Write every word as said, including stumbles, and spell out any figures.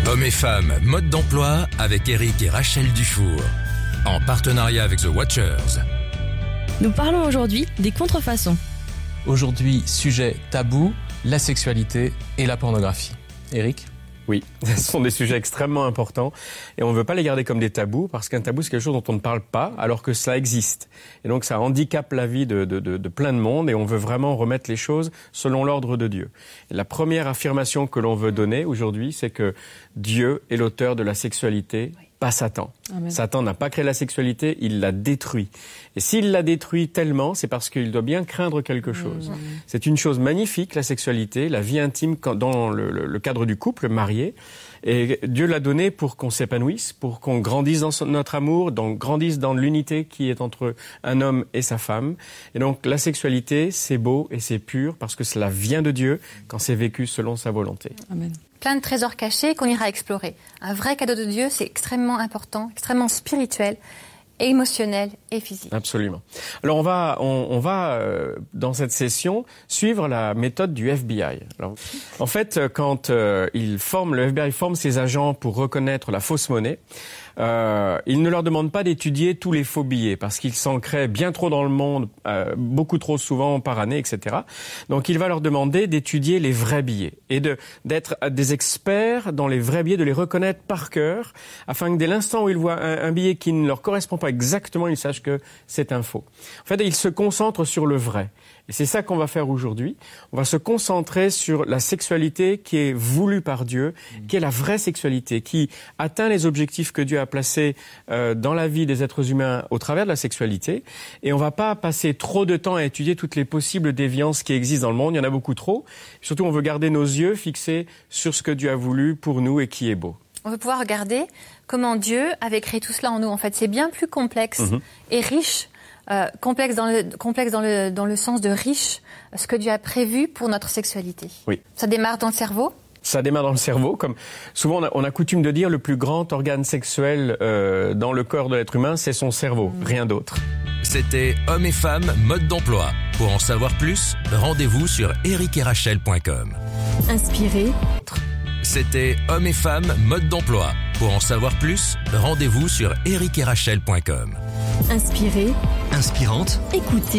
Hommes et femmes, mode d'emploi avec Eric et Rachel Dufour. En partenariat avec The Watchers. Nous parlons aujourd'hui des contrefaçons. Aujourd'hui, sujet tabou, la sexualité et la pornographie. Eric ? Oui, ce sont des sujets extrêmement importants et on ne veut pas les garder comme des tabous parce qu'un tabou c'est quelque chose dont on ne parle pas alors que ça existe. Et donc ça handicape la vie de, de, de, de plein de monde et on veut vraiment remettre les choses selon l'ordre de Dieu. Et la première affirmation que l'on veut donner aujourd'hui, c'est que Dieu est l'auteur de la sexualité, pas Satan. Amen. Satan n'a pas créé la sexualité, il l'a détruit. Et s'il l'a détruit tellement, c'est parce qu'il doit bien craindre quelque chose. Mmh. C'est une chose magnifique, la sexualité, la vie intime dans le, le, le cadre du couple marié. Et Dieu l'a donné pour qu'on s'épanouisse, pour qu'on grandisse dans son, notre amour, dans, grandisse dans l'unité qui est entre un homme et sa femme. Et donc la sexualité, c'est beau et c'est pur parce que cela vient de Dieu quand c'est vécu selon sa volonté. Amen. Plein de trésors cachés qu'on ira explorer. Un vrai cadeau de Dieu, c'est extrêmement important, extrêmement spirituel, émotionnel et physique. Absolument. Alors on va, on, on va euh, dans cette session suivre la méthode du F B I. Alors, en fait, quand euh, il forme, le F B I forme ses agents pour reconnaître la fausse monnaie, euh, il ne leur demande pas d'étudier tous les faux billets parce qu'ils s'en créent bien trop dans le monde, euh, beaucoup trop souvent par année, et cetera. Donc il va leur demander d'étudier les vrais billets et de d'être des experts dans les vrais billets, de les reconnaître par cœur, afin que dès l'instant où ils voient un, un billet qui ne leur correspond pas exactement, ils sachent que c'est un faux. En fait, ils se concentrent sur le vrai. Et c'est ça qu'on va faire aujourd'hui. On va se concentrer sur la sexualité qui est voulue par Dieu, qui est la vraie sexualité, qui atteint les objectifs que Dieu a placés euh, dans la vie des êtres humains au travers de la sexualité. Et on va pas passer trop de temps à étudier toutes les possibles déviances qui existent dans le monde. Il y en a beaucoup trop. Surtout, on veut garder nos yeux fixés sur ce que Dieu a voulu pour nous et qui est beau. On veut pouvoir regarder comment Dieu avait créé tout cela en nous. En fait, c'est bien plus complexe mmh. et riche. Euh, complexe dans le complexe dans le dans le sens de riche, ce que Dieu a prévu pour notre sexualité. Oui. Ça démarre dans le cerveau. Ça démarre dans le cerveau, comme souvent on a, on a coutume de dire, le plus grand organe sexuel euh, dans le corps de l'être humain, c'est son cerveau, mmh. rien d'autre. C'était Hommes et femmes, mode d'emploi. Pour en savoir plus, rendez-vous sur eric et rachel point com. Inspiré. C'était Hommes et femmes, mode d'emploi. Pour en savoir plus, rendez-vous sur eric et rachel point com. Inspiré. Inspirante. Écoutez.